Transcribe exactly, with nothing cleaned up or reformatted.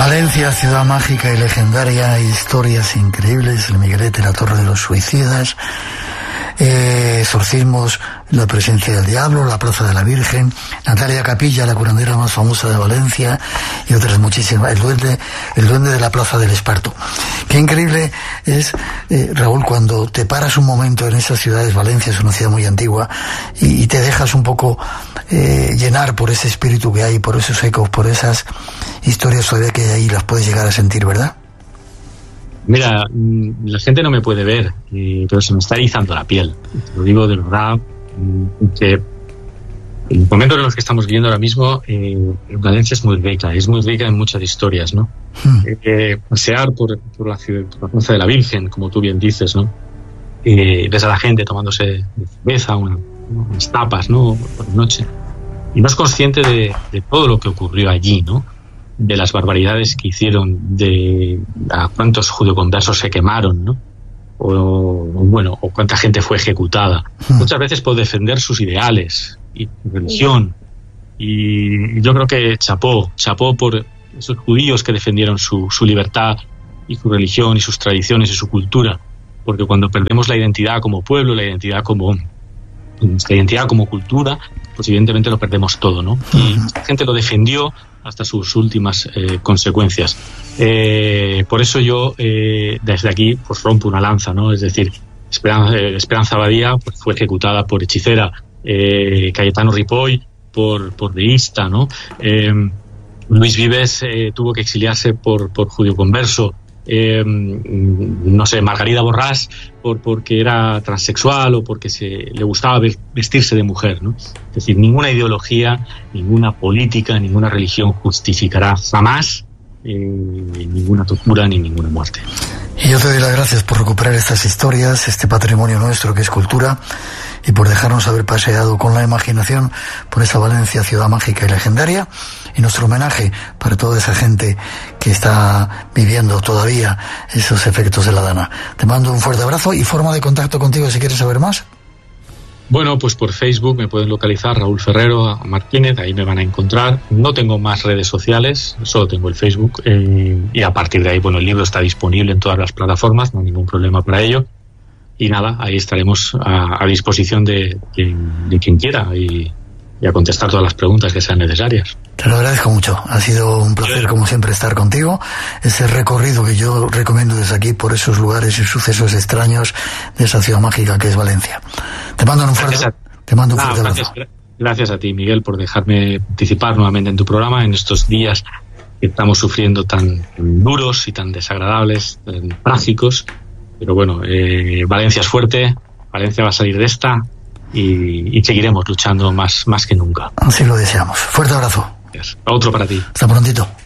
Valencia, ciudad mágica y legendaria, historias increíbles, el Miguelete, la Torre de los Suicidas, eh, exorcismos, la presencia del diablo, la Plaza de la Virgen, Natalia Capilla, la curandera más famosa de Valencia, y otras muchísimas, el duende, el duende de la Plaza del Esparto. Qué increíble es, eh, Raúl, cuando te paras un momento en esas ciudades. Valencia es una ciudad muy antigua, y, y te dejas un poco eh, llenar por ese espíritu que hay, por esos ecos, por esas historias todavía que hay ahí, las puedes llegar a sentir, ¿verdad? Mira, la gente no me puede ver, eh, pero se me está erizando la piel. Te lo digo de verdad, que en el momento en los que estamos viviendo ahora mismo, eh, Valencia es muy rica, es muy rica en muchas historias, ¿no? Hmm. Eh, pasear por, por, la ciudad, por la Plaza de la Virgen, como tú bien dices, ¿no? Eh, ves a la gente tomándose cerveza, una, unas tapas, ¿no? Por la noche. Y no es consciente de, de todo lo que ocurrió allí, ¿no? De las barbaridades que hicieron, de a cuántos judeoconversos se quemaron, ¿no? O, o bueno, o cuánta gente fue ejecutada. Hmm. Muchas veces por defender sus ideales y su religión. Y yo creo que chapó, chapó por esos judíos que defendieron su, su libertad y su religión y sus tradiciones y su cultura. Porque cuando perdemos la identidad como pueblo, la identidad como nuestra identidad como cultura, pues evidentemente lo perdemos todo, ¿no? Y la gente lo defendió hasta sus últimas eh, consecuencias. Eh, por eso yo eh, desde aquí pues rompo una lanza, ¿no? Es decir, Esperanza, eh, Esperanza Abadía pues, fue ejecutada por hechicera, eh, Cayetano Ripoll por, por deísta, ¿no? Eh, Luis Vives eh, tuvo que exiliarse por, por judeoconverso. Eh, no sé, Margarida Borràs por, porque era transexual o porque se, le gustaba vestirse de mujer, ¿no? Es decir, ninguna ideología, ninguna política, ninguna religión justificará jamás eh, ninguna tortura ni ninguna muerte. Y yo te doy las gracias por recuperar estas historias, este patrimonio nuestro que es cultura, y por dejarnos haber paseado con la imaginación por esa Valencia, ciudad mágica y legendaria. Y nuestro homenaje para toda esa gente que está viviendo todavía esos efectos de la Dana. Te mando un fuerte abrazo y forma de contacto contigo si quieres saber más. Bueno, pues por Facebook me pueden localizar, Raúl Ferrero Martínez, ahí me van a encontrar. No tengo más redes sociales, solo tengo el Facebook, eh, y a partir de ahí, bueno, el libro está disponible en todas las plataformas, no hay ningún problema para ello. Y nada, ahí estaremos a, a disposición de, de, de quien quiera y, y a contestar todas las preguntas que sean necesarias. Te lo agradezco mucho. Ha sido un placer, como siempre, estar contigo. Ese recorrido que yo recomiendo desde aquí por esos lugares y sucesos extraños de esa ciudad mágica que es Valencia. Te mando un fuerte, a... te mando un fuerte ah, abrazo. Gracias, gracias a ti, Miguel, por dejarme participar nuevamente en tu programa en estos días que estamos sufriendo tan duros y tan desagradables, tan trágicos. Pero bueno, eh, Valencia es fuerte, Valencia va a salir de esta y, y seguiremos luchando más, más que nunca. Así lo deseamos. Fuerte abrazo. Gracias. Otro para ti. Hasta prontito.